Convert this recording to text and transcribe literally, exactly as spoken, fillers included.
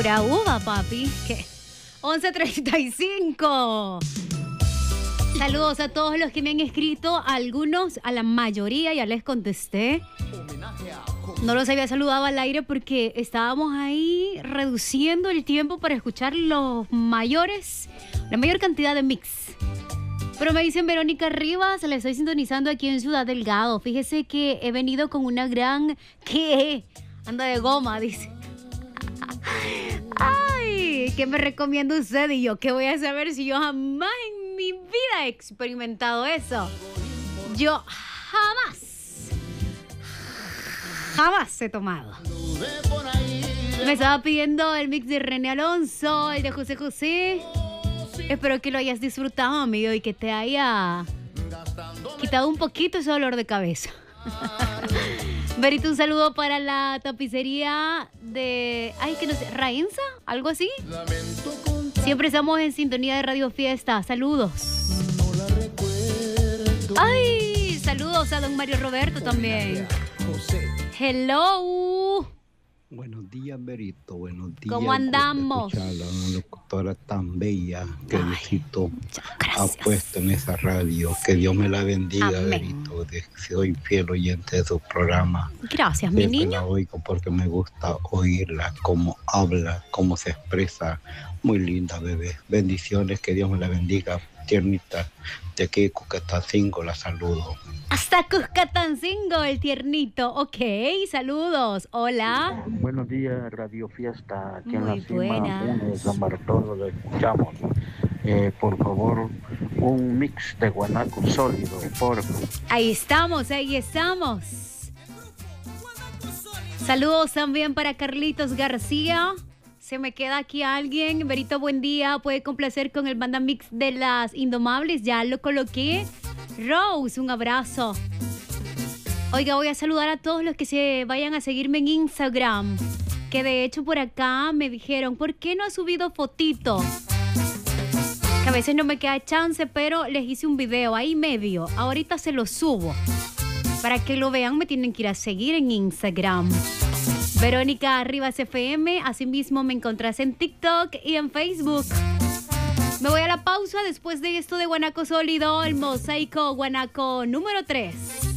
Pura uva, papi. ¿Qué? once treinta y cinco. Saludos a todos los que me han escrito, a algunos, a la mayoría ya les contesté. No los había saludado al aire porque estábamos ahí reduciendo el tiempo para escuchar los mayores, la mayor cantidad de mix. Pero me dicen Verónica Rivas, la estoy sintonizando aquí en Ciudad Delgado. Fíjese que he venido con una gran... ¿Qué? Anda de goma, dice. Ay, ¿qué me recomienda usted? Y yo, ¿qué voy a saber si yo jamás en mi vida he experimentado eso? Yo jamás, jamás he tomado. Me estaba pidiendo el mix de René Alonso, el de José José. Espero que lo hayas disfrutado, amigo, y que te haya quitado un poquito ese dolor de cabeza. Verito, un saludo para la tapicería de... Ay, que no sé, ¿Raenza? ¿Algo así? Siempre estamos en sintonía de Radio Fiesta. Saludos. Ay, saludos a don Mario Roberto también. Hello. Buenos días, Berito. Buenos días. ¿Cómo andamos? Escuchar a una locutora tan bella que Diosito ha puesto en esa radio. Que Dios me la bendiga, Amén. Berito. De, soy fiel oyente de su programa. Gracias, mi niño. La oigo porque me gusta oírla, cómo habla, cómo se expresa. Muy linda, bebé. Bendiciones, que Dios me la bendiga. Tiernita, de aquí Cuscatancingo, la saludo. Hasta Cuscatancingo, el tiernito. Ok, saludos. Hola. Buenos días, Radio Fiesta. Aquí Muy en la cima, buenas. uno de San Bartolo, lo escuchamos. Eh, por favor, un mix de guanaco sólido, por favor. Ahí estamos, ahí estamos. Saludos también para Carlitos García. Se me queda aquí alguien. Berito, buen día. Puede complacer con el banda mix de las Indomables. Ya lo coloqué. Rose, un abrazo. Oiga, voy a saludar a todos los que se vayan a seguirme en Instagram. Que de hecho por acá me dijeron, ¿por qué no has subido fotito? Que a veces no me queda chance, pero les hice un video ahí medio. Ahorita se lo subo. Para que lo vean, me tienen que ir a seguir en Instagram. Verónica Rivas F M, asimismo me encontrás en TikTok y en Facebook. Me voy a la pausa después de esto de Guanaco Sólido, el mosaico guanaco número tres.